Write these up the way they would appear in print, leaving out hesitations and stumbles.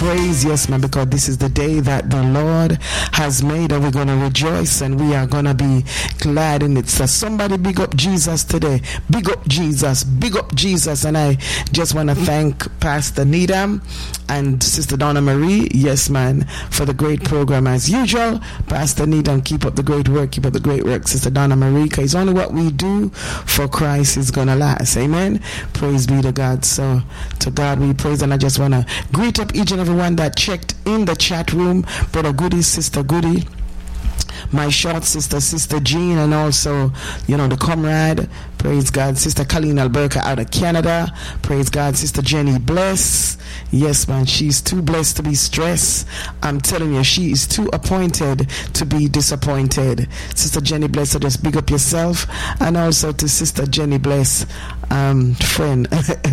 praise. Yes, man, because this is the day that the Lord has made, and we're going to rejoice and we are going to be glad in it. So somebody big up Jesus today. Big up Jesus. Big up Jesus. And I just want to thank Pastor Needham and Sister Donna Marie. Yes, man, for the great program as usual. Pastor Needham, keep up the great work. Keep up the great work. Sister Donna Marie, because only what we do for Christ is going to last. Amen. Praise be to God. So to God we praise, and I just want to greet up each and everyone that checked in the chat room. Brother Goody, Sister Goody, my short sister, Sister Jean, and also, the comrade. Praise God. Sister Colleen Alberca out of Canada. Praise God. Sister Jenny Bless. Yes, man, she's too blessed to be stressed. I'm telling you, she is too appointed to be disappointed. Sister Jenny Bless, so just big up yourself. And also to Sister Jenny Bless, friend.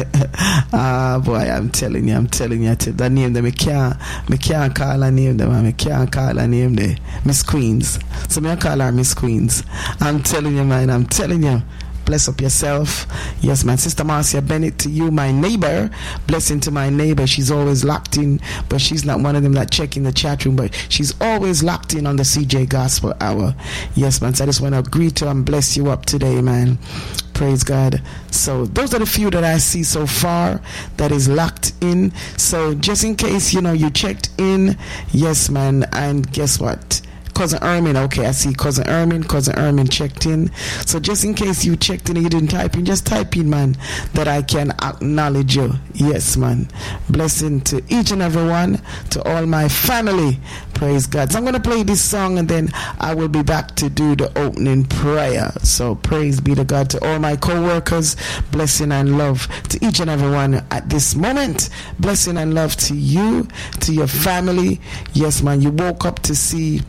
Boy, I'm telling you, that name them, me can't call her name them, I can't call her name there. Miss Queens. So me I call her Miss Queens. I'm telling you, man, I'm telling you. Bless up yourself. Yes, man. Sister Marcia Bennett, to you, my neighbor. Blessing to my neighbor. She's always locked in, but she's not one of them that check in the chat room, but she's always locked in on the CJ Gospel Hour. Yes, man. So I just want to greet her and bless you up today, man. Praise God. So those are the few that I see so far that is locked in. So just in case, you checked in. Yes, man. And guess what? Cousin Ermin, okay, I see Cousin Ermin checked in. So just in case you checked in and you didn't type in, just type in, man, that I can acknowledge you. Yes, man. Blessing to each and every one, to all my family. Praise God. So I'm going to play this song and then I will be back to do the opening prayer. So praise be to God. To all my co-workers, blessing and love to each and every one at this moment. Blessing and love to you, to your family. Yes, man, you woke up to see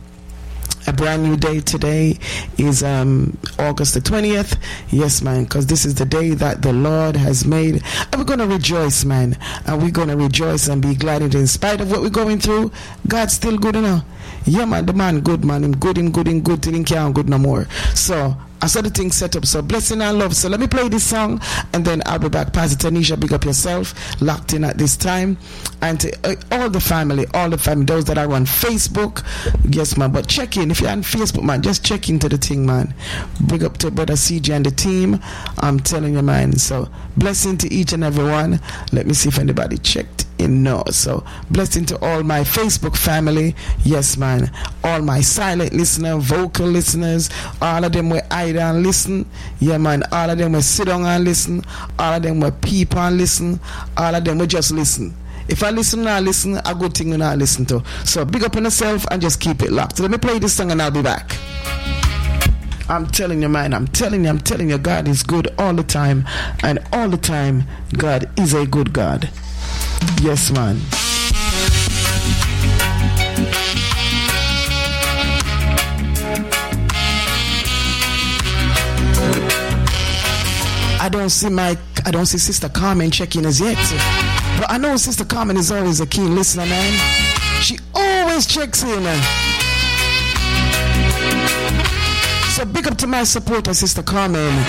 a brand new day. Today is August the 20th. Yes, man, because this is the day that the Lord has made, and we're going to rejoice, man, and we're going to rejoice and be glad in spite of what we're going through. God's still good enough. Yeah, man, the man good, man. Him good till he can't good no more. So I saw the thing set up. So blessing and love. So let me play this song and then I'll be back. Pastor Tanisha, big up yourself, locked in at this time. And to all the family, those that are on Facebook. Yes, man, but check in. If you're on Facebook, man, just check into the thing, man. Big up to Brother CJ and the team. I'm telling you, man. So blessing to each and every one. Let me see if anybody checked in. No. So blessing to all my Facebook family. Yes, man. All my silent listener, vocal listeners, all of them were idle and listen. Yeah, man. All of them will sit down and listen. All of them will peep and listen. All of them will just listen. If I listen and I listen, a good thing when I listen to. So big up on yourself and just keep it locked. So let me play this song and I'll be back. I'm telling you, man. I'm telling you, God is good all the time. And all the time, God is a good God. Yes, man. I don't see Sister Carmen checking as yet. But I know Sister Carmen is always a keen listener, man. She always checks in. So big up to my supporter, Sister Carmen.